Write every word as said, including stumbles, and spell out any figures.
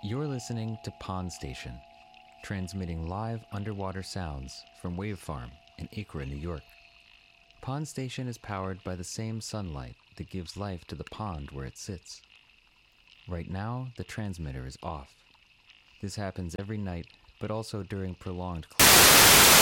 You're listening to Pond Station, transmitting live underwater sounds from Wave Farm in Acra, New York. Pond Station is powered by the same sunlight that gives life to the pond where it sits. Right now, the transmitter is off. This happens every night, but also during prolonged clouds.